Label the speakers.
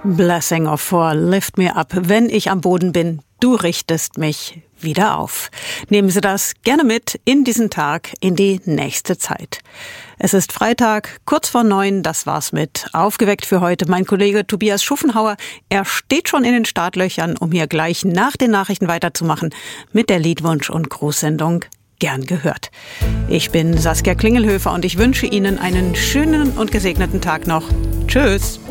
Speaker 1: Blessing of Four, lift me up. Wenn ich am Boden bin, du richtest mich wieder auf. Nehmen Sie das gerne mit in diesen Tag, in die nächste Zeit. Es ist Freitag, kurz vor 9, das war's mit Aufgeweckt für heute. Mein Kollege Tobias Schuffenhauer, er steht schon in den Startlöchern, um hier gleich nach den Nachrichten weiterzumachen mit der Liedwunsch- und Grußsendung Gern gehört. Ich bin Saskia Klingelhöfer und ich wünsche Ihnen einen schönen und gesegneten Tag noch. Tschüss!